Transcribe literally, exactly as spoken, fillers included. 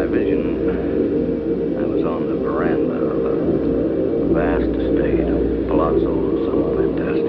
my vision, I was on the veranda of a vast estate, a palazzo of some fantastic